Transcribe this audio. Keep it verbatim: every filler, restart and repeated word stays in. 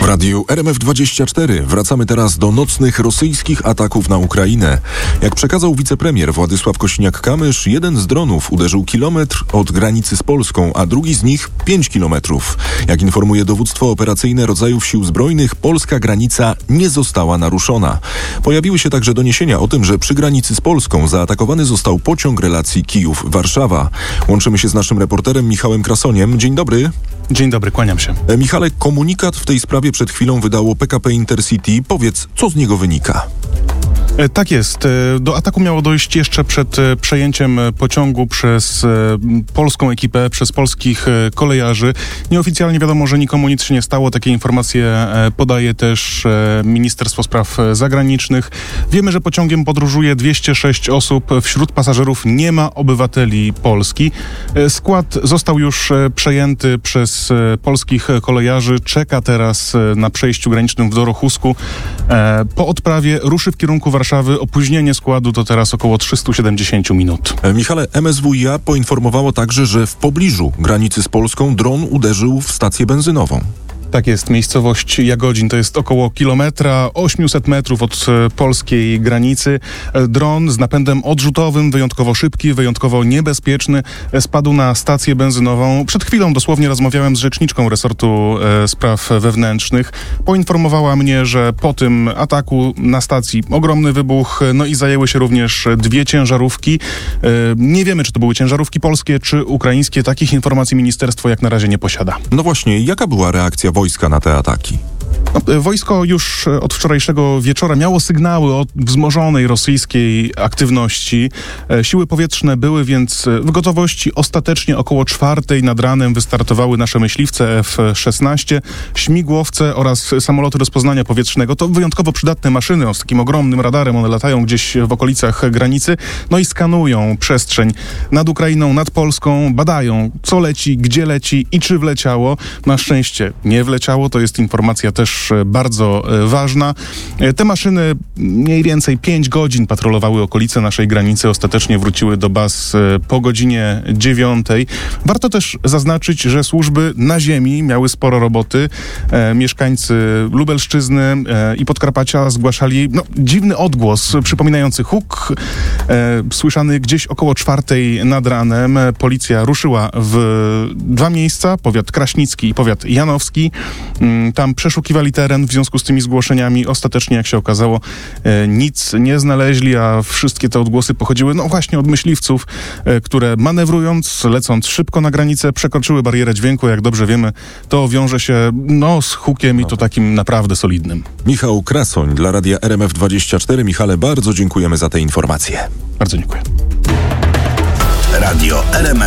radiu R M F dwadzieścia cztery wracamy teraz do nocnych rosyjskich ataków na Ukrainę. Jak przekazał wicepremier Władysław Kosiniak-Kamysz, jeden z dronów uderzył kilometr od granicy z Polską, a drugi z nich pięć kilometrów. Jak informuje dowództwo operacyjne rodzajów sił zbrojnych, polska granica nie została naruszona. Pojawiły się także doniesienia o tym, że przy granicy z Polską zaatakowany został pociąg relacji Kijów-Warszawa. Łączymy się z naszym reporterem Michałem Krasoniem. Dzień dobry. Dzień dobry, kłaniam się. Michale, komunikat w tej sprawie przed chwilą wydało P K P Intercity. Powiedz, co z niego wynika? Tak jest. Do ataku miało dojść jeszcze przed przejęciem pociągu przez polską ekipę, przez polskich kolejarzy. Nieoficjalnie wiadomo, że nikomu nic się nie stało. Takie informacje podaje też Ministerstwo Spraw Zagranicznych. Wiemy, że pociągiem podróżuje dwieście sześć osób. Wśród pasażerów nie ma obywateli Polski. Skład został już przejęty przez polskich kolejarzy. Czeka teraz na przejściu granicznym w Dorochusku. Po odprawie ruszy w kierunku Warszawy. Opóźnienie składu to teraz około trzysta siedemdziesiąt minut. Michale, M S W iA poinformowało także, że w pobliżu granicy z Polską dron uderzył w stację benzynową. Tak jest, miejscowość Jagodzin to jest około kilometra, osiemset metrów od e, polskiej granicy. E, dron z napędem odrzutowym, wyjątkowo szybki, wyjątkowo niebezpieczny, e, spadł na stację benzynową. Przed chwilą dosłownie rozmawiałem z rzeczniczką resortu e, spraw wewnętrznych. Poinformowała mnie, że po tym ataku na stacji ogromny wybuch, no i zajęły się również dwie ciężarówki. E, nie wiemy, czy to były ciężarówki polskie, czy ukraińskie. Takich informacji ministerstwo jak na razie nie posiada. No właśnie, jaka była reakcja wojska na te ataki? No, wojsko już od wczorajszego wieczora miało sygnały o wzmożonej rosyjskiej aktywności. Siły powietrzne były więc w gotowości. Ostatecznie około czwartej nad ranem wystartowały nasze myśliwce F szesnaście, śmigłowce oraz samoloty rozpoznania powietrznego. To wyjątkowo przydatne maszyny z takim ogromnym radarem. One latają gdzieś w okolicach granicy, no i skanują przestrzeń nad Ukrainą, nad Polską, badają, co leci, gdzie leci i czy wleciało. Na szczęście nie wleciało. To jest informacja też bardzo ważna. Te maszyny mniej więcej pięć godzin patrolowały okolice naszej granicy. Ostatecznie wróciły do baz po godzinie dziewiątej. Warto też zaznaczyć, że służby na ziemi miały sporo roboty. E, mieszkańcy Lubelszczyzny e, i Podkarpacia zgłaszali no, dziwny odgłos przypominający huk, e, słyszany gdzieś około czwartej nad ranem. Policja ruszyła w dwa miejsca, powiat kraśnicki i powiat janowski. Tam przeszukiwali teren w związku z tymi zgłoszeniami. Ostatecznie, jak się okazało, e, nic nie znaleźli, a wszystkie te odgłosy pochodziły no właśnie od myśliwców, e, które manewrując, lecąc szybko na granicę, przekroczyły barierę dźwięku. Jak dobrze wiemy, to wiąże się no, z hukiem i to takim naprawdę solidnym. Michał Krasoń dla Radia R M F dwadzieścia cztery. Michale, bardzo dziękujemy za te informacje. Bardzo dziękuję. Radio R M F